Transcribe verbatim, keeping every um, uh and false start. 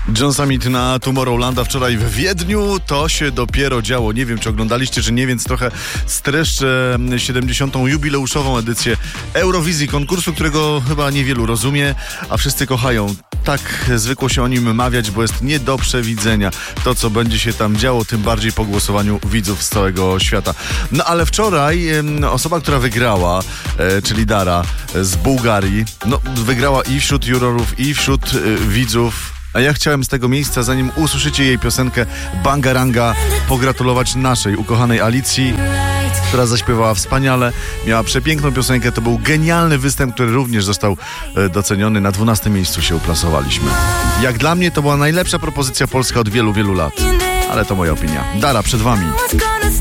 John Summit na Tomorrowlanda wczoraj w Wiedniu. To się dopiero działo. Nie wiem, czy oglądaliście, czy nie, więc trochę streszczę siedemdziesiątą jubileuszową edycję Eurowizji, konkursu, którego chyba niewielu rozumie, a wszyscy kochają. Tak zwykło się o nim mawiać, bo jest nie do przewidzenia to, co będzie się tam działo, tym bardziej po głosowaniu widzów z całego świata. No ale wczoraj osoba, która wygrała, e, czyli Dara z Bułgarii, no wygrała i wśród jurorów, i wśród e, widzów. A ja chciałem z tego miejsca, zanim usłyszycie jej piosenkę Bangaranga, pogratulować naszej ukochanej Alicji, która zaśpiewała wspaniale, miała przepiękną piosenkę. To był genialny występ, który również został doceniony. Na dwunastym miejscu się uplasowaliśmy. Jak dla mnie to była najlepsza propozycja polska od wielu, wielu lat. Ale to moja opinia. Dara, przed wami.